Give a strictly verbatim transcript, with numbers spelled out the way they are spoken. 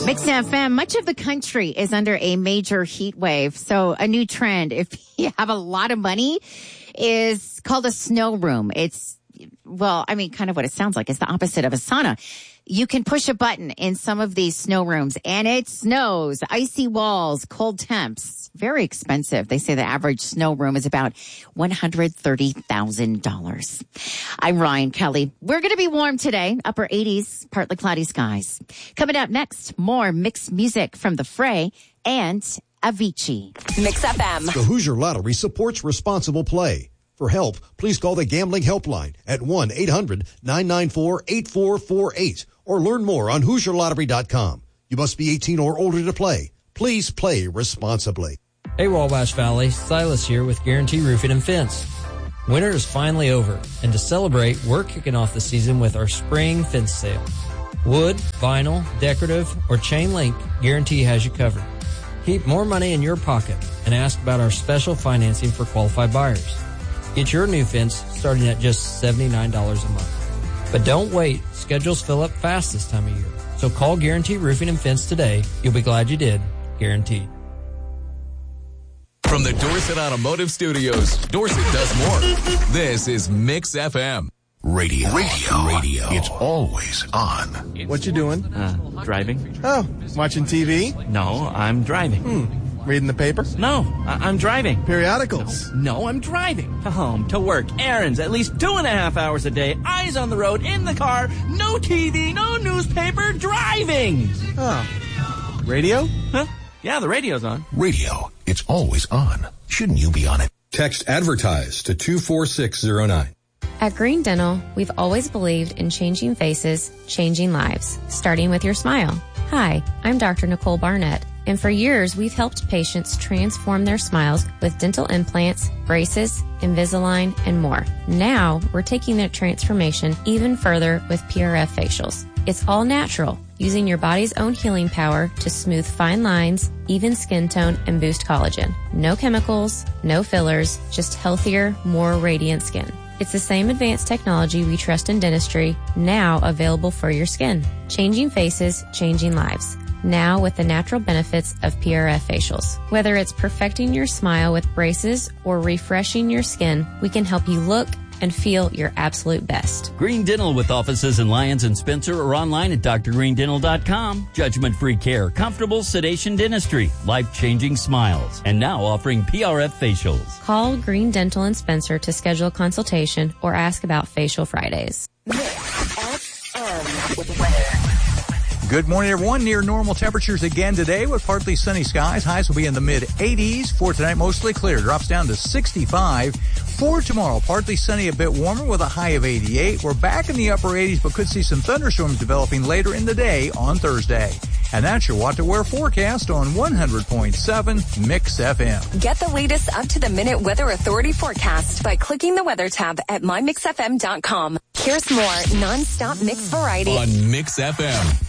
Mix F M, much of the country is under a major heat wave. So a new trend, if you have a lot of money, is called a snow room. It's, well, I mean, kind of what it sounds like. It's the opposite of a sauna. You can push a button in some of these snow rooms and it snows, icy walls, cold temps. Very expensive. They say the average snow room is about one hundred thirty thousand dollars. I'm Ryan Kelly. We're going to be warm today, upper eighties, partly cloudy skies. Coming up next, more mixed music from The Fray and Avicii. Mix F M. The Hoosier Lottery supports responsible play. For help, please call the Gambling Helpline at one eight hundred nine nine four eight four four eight or learn more on Hoosier Lottery dot com. You must be eighteen or older to play. Please play responsibly. Hey, Wabash Valley, Silas here with Guarantee Roofing and Fence. Winter is finally over, and to celebrate, we're kicking off the season with our spring fence sale. Wood, vinyl, decorative, or chain link, Guarantee has you covered. Keep more money in your pocket and ask about our special financing for qualified buyers. Get your new fence starting at just seventy-nine dollars a month. But don't wait. Schedules fill up fast this time of year. So call Guarantee Roofing and Fence today. You'll be glad you did. Guaranteed. From the Dorset Automotive Studios, Dorset does more. This is Mix F M. Radio. Radio. Radio. It's always on. What you doing? Uh, driving. Oh, watching T V? No, I'm driving. Hmm. Reading the paper? No, I- I'm driving. Periodicals? No, I'm driving. To home, to work, errands, at least two and a half hours a day, eyes on the road, in the car, no T V, no newspaper, driving. Oh. Radio? Huh? Yeah, the radio's on. Radio. It's always on. Shouldn't you be on it? Text advertise to two four six zero nine. At Green Dental, we've always believed in changing faces, changing lives, starting with your smile. Hi, I'm Doctor Nicole Barnett, and for years we've helped patients transform their smiles with dental implants, braces, Invisalign, and more. Now, we're taking that transformation even further with P R F facials. It's all natural, using your body's own healing power to smooth fine lines, even skin tone, and boost collagen. No chemicals, no fillers, just healthier, more radiant skin. It's the same advanced technology we trust in dentistry, now available for your skin. Changing faces, changing lives. Now with the natural benefits of P R F facials. Whether it's perfecting your smile with braces or refreshing your skin, we can help you look and feel your absolute best. Green Dental with offices in Lyons and Spencer or online at d r green dental dot com. Judgment-free care, comfortable sedation dentistry, life-changing smiles, and now offering P R F facials. Call Green Dental in Spencer to schedule a consultation or ask about Facial Fridays. Good morning, everyone. Near normal temperatures again today with partly sunny skies. Highs will be in the mid eighties. For tonight, mostly clear. Drops down to sixty-five. For tomorrow, partly sunny, a bit warmer with a high of eighty-eight. We're back in the upper eighties, but could see some thunderstorms developing later in the day on Thursday. And that's your What to Wear forecast on one hundred point seven Mix F M. Get the latest up-to-the-minute Weather Authority forecast by clicking the weather tab at my mix f m dot com. Here's more non-stop mix variety on Mix F M.